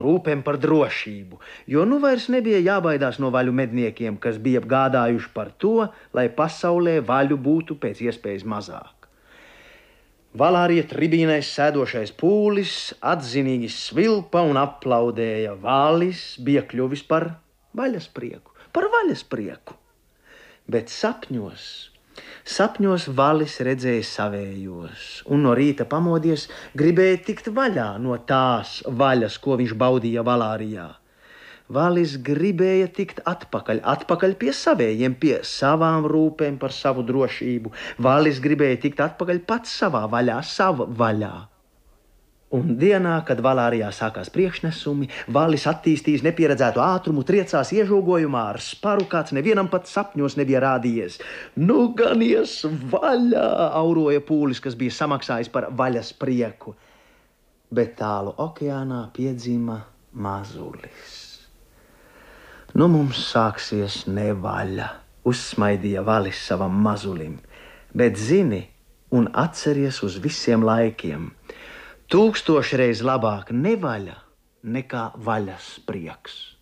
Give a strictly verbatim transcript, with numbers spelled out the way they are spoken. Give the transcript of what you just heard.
rūpēm par drošību, jo nu vairs nebija jābaidās no vaļu medniekiem, kas bija gādājuši par to, lai pasaulē vaļu būtu pēc iespējas mazāk. Valārija tribīnēs sēdošais pūlis atzinīgi svilpa un aplaudēja. Valis bija kļuvis par vaļasprieku, par vaļasprieku. Bet sapņos, sapņos Valis redzēja savējos, un no rīta pamodies gribēja tikt vaļā no tās vaļas, ko viņš baudīja Valārijā. Valis gribēja tikt atpakaļ, atpakaļ pie savējiem, pie savām rūpēm par savu drošību. Valis gribēja tikt atpakaļ pats savā vaļā, sava vaļā. Un dienā, kad Valārijā sākās priekšnesumi, Valis attīstījis nepieredzētu ātrumu, triecās iežogojumā ar sparu, kāds nevienam pat sapņos nebija rādījies. Nu ganies vaļā, auroja pūlis, kas bija samaksājis par vaļas prieku. Bet tālu okeānā piedzima mazulis. Nu mums sāksies nevaļa, uzsmaidīja Valis savam mazulim, bet zini un atceries uz visiem laikiem, tūkstošreiz labāk nevaļa nekā vaļas prieks.